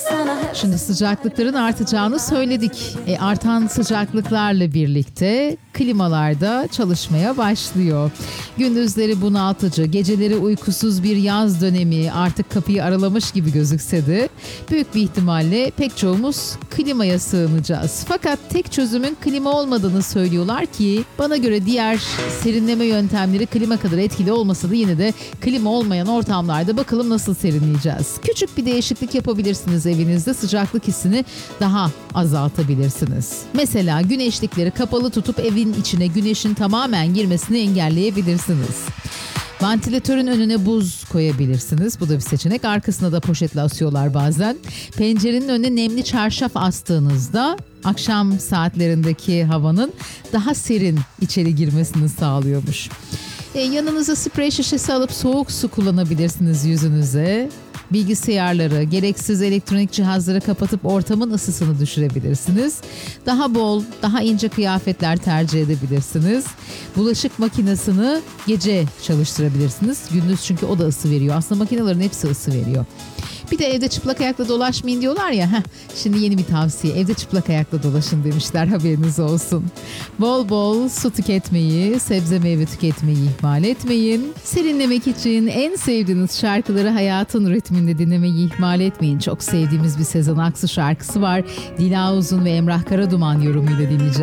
Şimdi sıcaklıkların artacağını söyledik. Artan sıcaklıklarla birlikte klimalarda çalışmaya başlıyor. Gündüzleri bunaltıcı, geceleri uykusuz bir yaz dönemi artık kapıyı aralamış gibi gözükse de büyük bir ihtimalle pek çoğumuz klimaya sığınacağız. Fakat tek çözümün klima olmadığını söylüyorlar ki bana göre diğer serinleme yöntemleri klima kadar etkili olmasa da yine de klima olmayan ortamlarda bakalım nasıl serinleyeceğiz. Küçük bir değişiklik yapabilirsiniz evinizde, sıcaklık hissini daha azaltabilirsiniz. Mesela güneşlikleri kapalı tutup evin içine güneşin tamamen girmesini engelleyebilirsiniz. Vantilatörün önüne buz koyabilirsiniz. Bu da bir seçenek. Arkasına da poşetle asıyorlar bazen. Pencerenin önüne nemli çarşaf astığınızda akşam saatlerindeki havanın daha serin içeri girmesini sağlıyormuş. Yanınıza sprey şişesi alıp soğuk su kullanabilirsiniz yüzünüze. Bilgisayarları, gereksiz elektronik cihazları kapatıp ortamın ısısını düşürebilirsiniz. Daha bol, daha ince kıyafetler tercih edebilirsiniz. Bulaşık makinesini gece çalıştırabilirsiniz. Gündüz çünkü o da ısı veriyor. Aslında makinelerin hepsi ısı veriyor. Bir de evde çıplak ayakla dolaşmayın diyorlar ya. Şimdi yeni bir tavsiye. Evde çıplak ayakla dolaşın demişler, haberiniz olsun. Bol bol su tüketmeyi, sebze meyve tüketmeyi ihmal etmeyin. Serinlemek için en sevdiğiniz şarkıları hayatın ritminde dinlemeyi ihmal etmeyin. Çok sevdiğimiz bir Sezen Aksu şarkısı var. Dila Uzun ve Emrah Karaduman yorumuyla dinleyeceğiz.